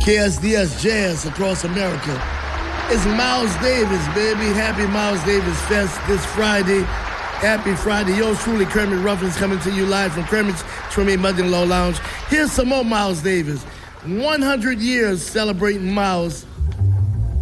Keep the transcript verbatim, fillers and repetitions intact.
K S D S Jazz across America. It's Miles Davis, baby. Happy Miles Davis Fest this Friday. Happy Friday. Yours truly, Kermit Ruffins, coming to you live from Kermit's Trimmy Mother-in-Law Lounge. Here's some more Miles Davis. one hundred years celebrating Miles